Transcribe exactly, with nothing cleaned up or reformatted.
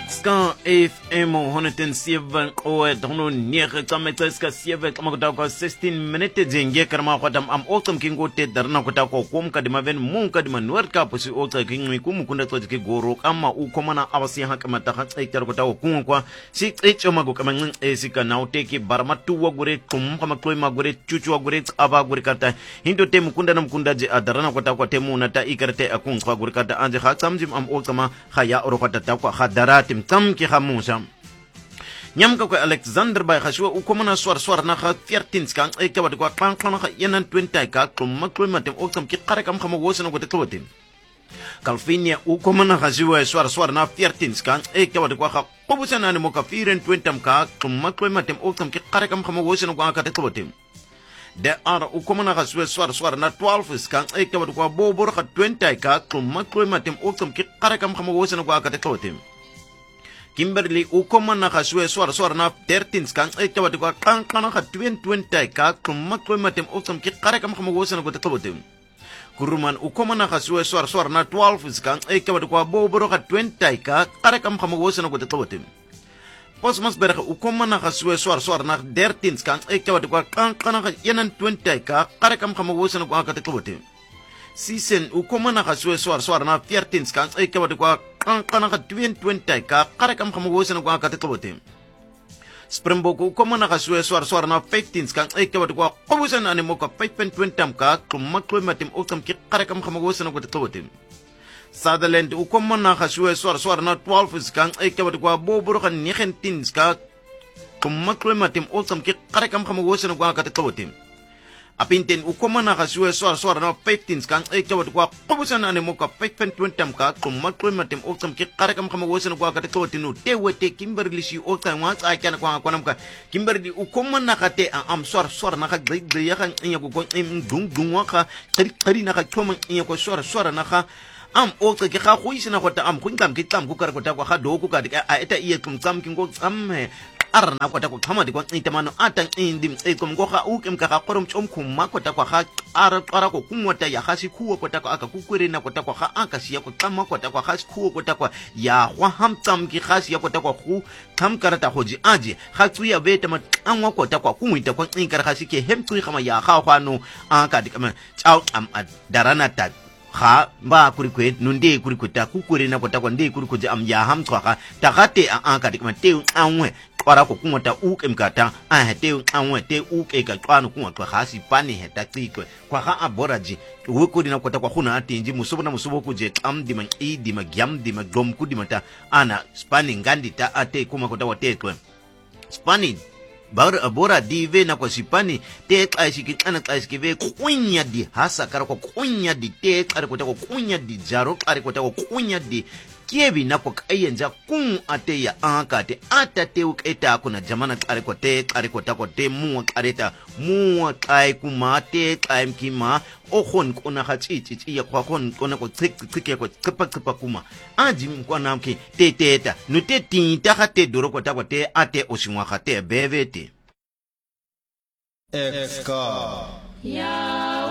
Ska F M honderdzeven oe dono nege tsametse ska sewe kama kutaka sixteen minute jenge karma kwadam am otam kingo te darna kutaka kom kadima ven mun kadima nwar ka pusi ota kingwi kum kunda to ke goro kama u komana abasi ha kama ta ha tsaikar kutaka kun kwa si tsecho mago kama ngin esika na uteki barmatu wa gure tum kama kloi magure chuchu wa gure aba gure kata hindo te mukunda na mukunda je adarna kutaka temu na ta ikarte akun kwa gure kata anje ha samjim am otama khaya oro kata ta kwa khadara tim tam ki khamusa nyamka ko Alexander bay khashwa u komana swar swar na kha thirteen kan e ka wad ko kan kan kha yenan twenty ka kum makul matem o tam ki qare kam khama wosna ko teklotin kalfinia u komana khashwa swar swar na thirteen kan e ka wad ko kha qobusana ne mo ka twenty ka kum makul matem o tam ki qare kam khama wosna ko ka teklotin de ara u komana khashwa swar swar na twelve kan e ka wad ko bobor kha twenty ka kum makul matem o tam ki qare kam khama wosna ko ka teklotin Kimberly u komana khashwe swar swar na thirteen kan e tawati ko kan kan kha twenty ka kuma ko matem otam ki qare kam khama wosana ko tabotem kuruman u komana khashwe swar swar na twelve kan e tawati ko boboro kha twenty ka qare kam khama wosana ko tabotem posmas berha u komana khashwe swar swar na thirteen kan e tawati ko kan kan kha yenan twenty ka qare kam khama wosana ko ka tabotem Sisen u komana khashwe swar swar na thirteen kan e tawati ko kan kan ka twenty ka qare kam khama wosana ko ka tabotem Springbok u komana khashwe swar swar na fifteen kan e tawati ko qobusana ne mo ka five point twenty ka kuma ko matim otam ki qare kam khama wosana ko tabotem Sutherland u komana khashwe swar swar na twelve kan e tawati ko boboro kan nineteen ka kuma ko matim otam ki qare kam khama wosana ko ka tabotem Apinten u komana khashwe swar swar na fifteen kan e tawati ko qobusana ne mo ka five point twenty ka kuma ko matim otam ki qare kam khama wosana ko ka tabotem te wete Kimberly shi ota wa tsa kana ko konam ka Kimberly u komana khate am swar swar na ka gde ya kan inya ko ko dung dung wa ka qari qari na ka thoma inya ko swar swar na ka am ota ki kha khuisina ko ta am khuntam ki tam ku kar ko ta ko kha do ku ka a eta iye kum tam ki ko am arna ko ta ko thama di ko itamano atan indim e kom go kha u kem ka kha qorom chom khumma ko ta ko kha ara ara ko kumota ya khasi khuo ko ta ko aka kukwere na ko ta ko kha aka siya ko tama ko ta ko khasi khuo ko ta ko ya khwa ham tam ki khasi ya ko ta ko khu tham karata hoji aje khatsu ya beta ma anwa ko ta ko kumuita ko in kar khasi ke hem tu khama ya kha khwano aka di kama chau am darana ta kha ba kurikwe nunde kurikuta kukwere na ko ta ko nde kurikuje am ya ham twa kha ta khate aka di kama te anwe kwara ko kumota u kemkata a hete anwe te u ke ka kwano kumota khasi pani heta tsikwe kwa ga aboraji u ko dina kota kwa khuna atinji musobo na musobo ku je am di man e di magyam di magom ku di mata ana spani ngandi ta ate kuma kota wa tekwe spani bar abora di ve na kwa sipani te kaisi ki ana kaisi ki ve kunya di hasa kara kwa kunya di te kara kota kwa kunya di jaro kara kota kwa kunya di Kiebi na kwa kayenja kun ate ya anka te ata te uketa kuna jamana kare kwa te kare kwa ta kwa te muwa kareta muwa kai kuma te kai mkima ohon kuna hachi chichi ya kwa kon kuna kwa tsik tsik ya kwa tsipa tsipa kuma aji mkwa namki te te eta nute tinta hate duro kwa ta kwa te ate oshimwa hate bevete Exka Ya